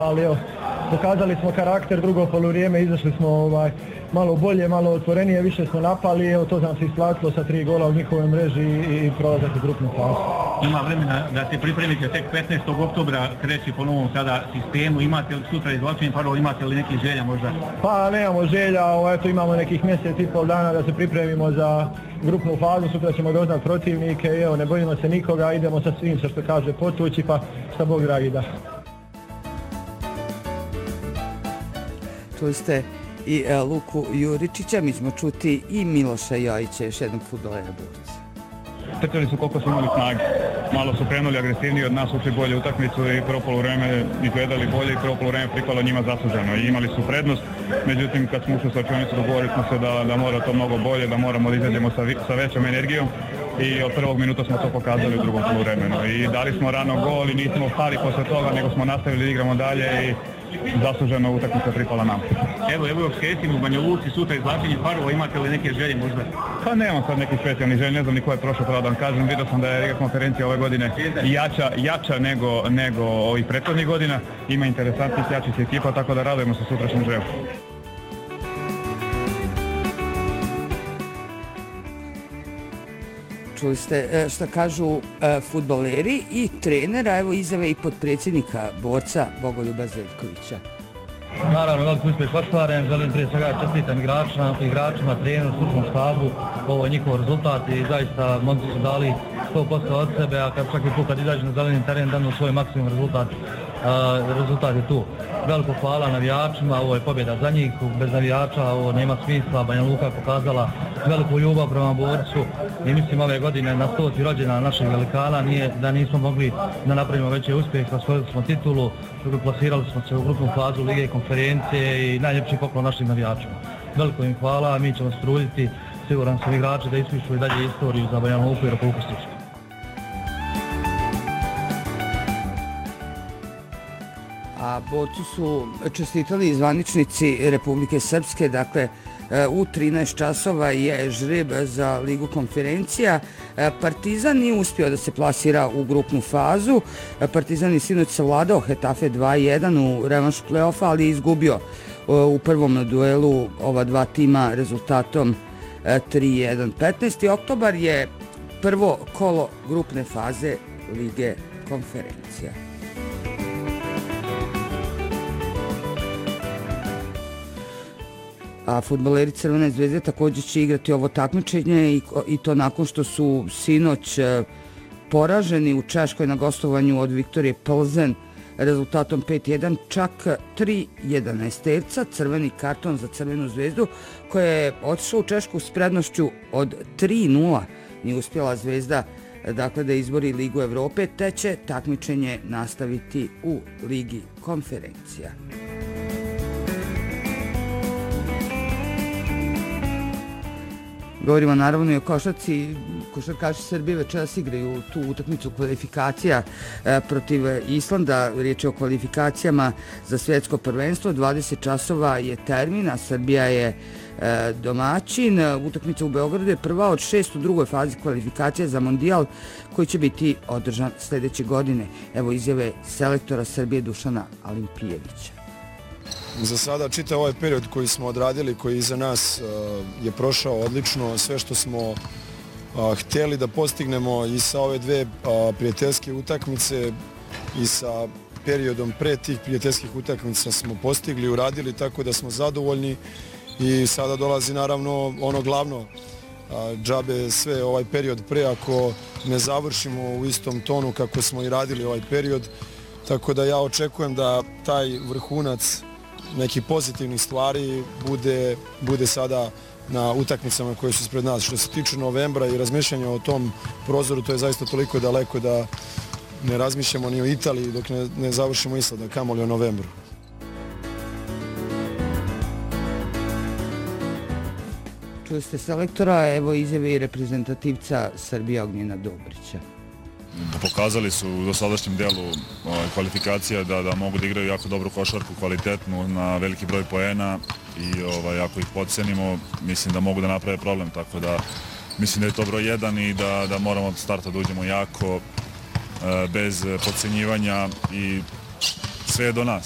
Ali evo, pokazali smo karakter, drugo poluvrijeme, izašli smo malo bolje, malo otvorenije, više smo napali, evo to nam se isplatilo sa 3 gola u njihovoj mreži i prolazati grupnu fazu. Ima vremena da se pripremite, tek 15. oktobra kreći po novom sada sistemu, imate li sutra izvlačenje parova, imate li nekih želja možda? Pa nemamo želja, eto imamo nekih mjesec i pol dana da se pripremimo za grupnu fazu, sutra ćemo doznat protivnike i evo ne bojimo se nikoga, idemo sa svim što kaže potući, pa šta Bog dragi da. Čuli ste i Luku Juričića, mi ćemo čuti i Miloša Jojića, još jednog fudbalera Borca. Trčali su koliko su imali snage. Malo su krenuli agresivniji od nas, ušli bolje utakmicu i prvo poluvreme izgledali bolje i prvo poluvreme pripalo njima zasluženo. I imali su prednost, međutim kad smo ušli sa učionicu dogovorili smo se da mora to mnogo bolje, da moramo da izađemo sa većom energijom. I od prvog minuta smo to pokazali u drugom poluvremenu. I dali smo rano gol i nismo stali posle toga, nego smo nastavili da igramo dalje i zasluženo utakmica pripala nam. Evo Skestim u Banja Luci, sutra izvlačenje parova, imate li neke želje možda? Pa nemam sad nekih specijalnih želja, ne znam ni ko je prošao, pravo da vam kažem. Vidio sam da je Liga konferencija ove godine jača nego ovih prethodnih godina. Ima interesantnih jačih ekipa, tako da radujemo se sutrašnjem želju. Čuli ste šta kažu fudbaleri i trenera, evo izjave i potpredsjednika Borca Bogoljuba Zeljkovića. Naravno, veliki uspjeh ostvaren, želim prije svega čestitam igračima, treneru, stručnom štabu, ovo je njihov rezultat i zaista momci su dali 100% od sebe, a svaki put kad izađu na zeleni teren danu svoj maksimum rezultat je tu. Veliko hvala navijačima, ovo je pobjeda za njih, bez navijača ovo nema smisla, Banja Luka je pokazala veliku ljubav prema Borcu i mislim ove godine na 100. rođendan našeg velikana da nismo mogli da napravimo veći uspjeh, osvojili smo titulu, plasirali smo se u grupnu fazu Lige konferencije i najljepši poklon našim navijačima. Veliko im hvala, mi ćemo se truditi, siguran sam igrači da ispišu i dalje istoriju za Banja Luku i Republiku Srpsku. A Borcu su čestitali zvaničnici Republike Srpske, dakle u 13 časova je žreb za Ligu konferencija. Partizan nije uspio da se plasira u grupnu fazu. Partizan je sinoć savladao Hetafe 2-1 u revanšu play-offa, ali je izgubio u prvom duelu ova dva tima rezultatom 3-1. 15. oktobar je prvo kolo grupne faze Lige konferencija. A fudbaleri Crvene zvezde također će igrati ovo takmičenje i to nakon što su sinoć poraženi u Češkoj na gostovanju od Viktorije Plzen rezultatom 5-1, čak 3-11. Crveni karton za Crvenu zvezdu koja je otišla u Češku s prednošću od 3-0. Nije uspjela Zvezda dakle da izbori Ligu Evrope, te će takmičenje nastaviti u Ligi konferencija. Govorimo naravno i o košarci. Košarkaši Srbije večeras igraju tu utakmicu kvalifikacija protiv Islanda. Riječ je o kvalifikacijama za svjetsko prvenstvo. 20 časova je termin, a Srbija je domaćin. Utakmica u Beogradu je prva od 6 u drugoj fazi kvalifikacija za mondijal koji će biti održan sljedeće godine. Evo izjave selektora Srbije Dušana Alimpijevića. Za sada čitav ovaj period koji smo odradili, koji iza nas je prošao odlično. Sve što smo htjeli da postignemo i sa ove dve prijateljske utakmice i sa periodom pre tih prijateljskih utakmica smo postigli, uradili, tako da smo zadovoljni i sada dolazi naravno ono glavno. Džabe sve ovaj period pre ako ne završimo u istom tonu kako smo i radili ovaj period, tako da ja očekujem da taj vrhunac nekih pozitivnih stvari bude sada na utakmicama koje su ispred nas. Što se tiče novembra i razmišljanja o tom prozoru, to je zaista toliko daleko da ne razmišljamo ni o Italiji dok ne završimo Islanda, kamoli o novembru. Čuli ste selektora, evo izjave i reprezentativca Srbije Ognjena Dobrića. Pokazali su u dosadašnjem delu kvalifikacija da mogu da igraju jako dobru košarku, kvalitetnu, na veliki broj poena i ako ih podcenimo, mislim da mogu da naprave problem, tako da mislim da je to broj 1 i da moramo od starta da uđemo jako, bez podcenjivanja i sve je do nas.